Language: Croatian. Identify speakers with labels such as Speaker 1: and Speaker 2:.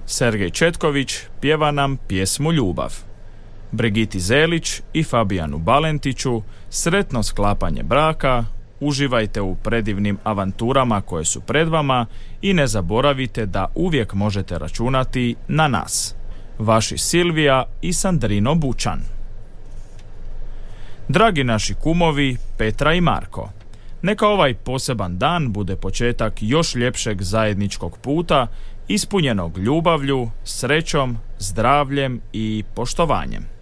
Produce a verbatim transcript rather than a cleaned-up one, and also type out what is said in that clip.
Speaker 1: Sergej Četković pjeva nam pjesmu Ljubav. Brigiti Zelić i Fabijanu Balentiću sretno sklapanje braka, uživajte u predivnim avanturama koje su pred vama i ne zaboravite da uvijek možete računati na nas. Vaši Silvija i Sandrino Bučan. Dragi naši kumovi Petra i Marko, neka ovaj poseban dan bude početak još ljepšeg zajedničkog puta, ispunjenog ljubavlju, srećom, zdravljem i poštovanjem.